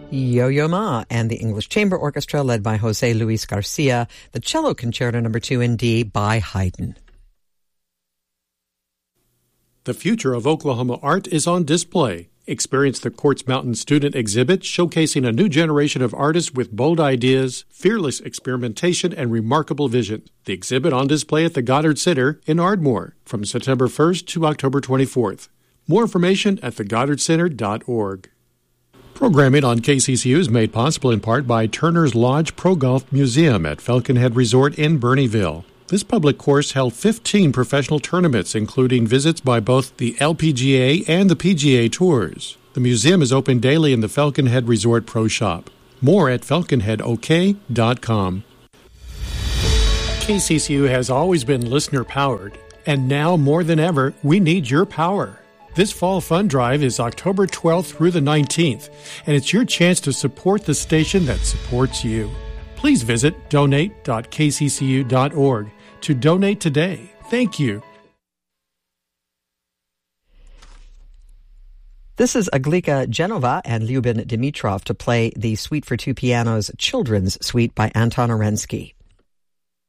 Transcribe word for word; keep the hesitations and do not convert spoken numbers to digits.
Yo-Yo Ma and the English Chamber Orchestra led by Jose Luis Garcia, the Cello Concerto number two in D by Haydn. The future of Oklahoma art is on display. Experience the Quartz Mountain Student Exhibit showcasing a new generation of artists with bold ideas, fearless experimentation, and remarkable vision. The exhibit on display at the Goddard Center in Ardmore from September first to October twenty-fourth. More information at the goddard center dot org. Programming on K C C U is made possible in part by Turner's Lodge Pro Golf Museum at Falconhead Resort in Bernieville. This public course held fifteen professional tournaments, including visits by both the L P G A and the P G A Tours. The museum is open daily in the Falconhead Resort Pro Shop. More at falconhead o k dot com. K C C U has always been listener-powered, and now more than ever, we need your power. This fall fund drive is October twelfth through the nineteenth, and it's your chance to support the station that supports you. Please visit donate dot k c c u dot org to donate today. Thank you. This is Aglika Genova and Lyubin Dimitrov to play the Suite for Two Pianos Children's Suite by Anton Orensky.